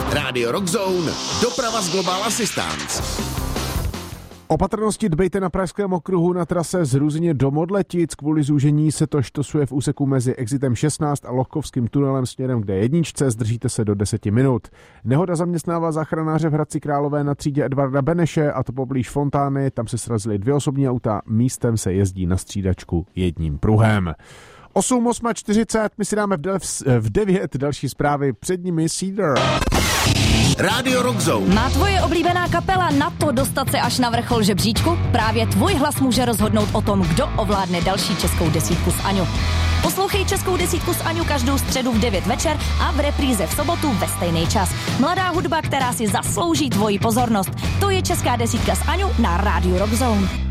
Radio Rock Zone, doprava z Global Assistance. Opatrnosti dbejte na pražském okruhu na trase z Ruzyně do Modletic. Kvůli zúžení se to štosuje v úseku mezi exitem 16 a Lohkovským tunelem směrem k D1. Zdržíte se do 10 minut. Nehoda zaměstnává záchranáře v Hradci Králové na třídě Edvarda Beneše, a to poblíž Fontány. Tam se srazily 2 osobní auta, místem se jezdí na střídačku jedním pruhem. 8:40, my si dáme v 9 další zprávy, před nimi Cedar. Radio Rock Zone. Má tvoje oblíbená kapela na to dostat se až na vrchol žebříčku? Právě tvůj hlas může rozhodnout o tom, kdo ovládne další českou desítku s Aňu. Poslouchej českou desítku s Aňu každou středu v 9 večer a v repríze v sobotu ve stejný čas. Mladá hudba, která si zaslouží tvoji pozornost. To je česká desítka s Aňu na Radio Rock Zone.